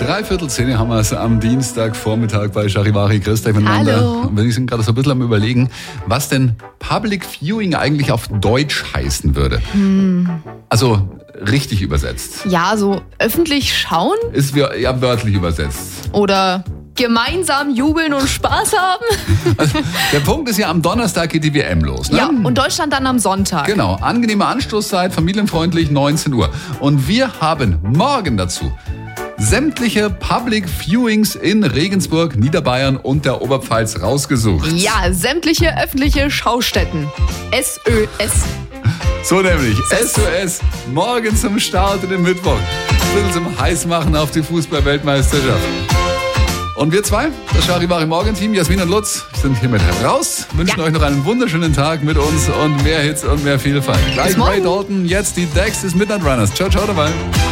3:15 haben wir es am Dienstagvormittag bei Charivari. Grüß dich miteinander. Hallo. Und wir sind gerade so ein bisschen am Überlegen, was denn Public Viewing eigentlich auf Deutsch heißen würde. Also richtig übersetzt. Ja, so öffentlich schauen Ist ja wörtlich übersetzt. oder gemeinsam jubeln und Spaß haben. Also, der Punkt ist ja, am Donnerstag geht die WM los. Ne? Ja, und Deutschland dann am Sonntag. Genau, angenehme Anstoßzeit, familienfreundlich, 19 Uhr. Und wir haben morgen dazu sämtliche Public Viewings in Regensburg, Niederbayern und der Oberpfalz rausgesucht. Ja, sämtliche öffentliche Schaustätten. SÖS. So nämlich, SOS, morgen zum Start in den Mittwoch. Ein bisschen zum Heißmachen auf die Fußball-Weltmeisterschaft. Und wir zwei, das Charivari Morgen-Team, Jasmin und Lutz, sind hiermit raus. Wünschen euch noch einen wunderschönen Tag mit uns und mehr Hits und mehr Vielfalt. Gleich morgen. Ray Dalton, jetzt die Dex des Midnight Runners. Ciao, ciao dabei.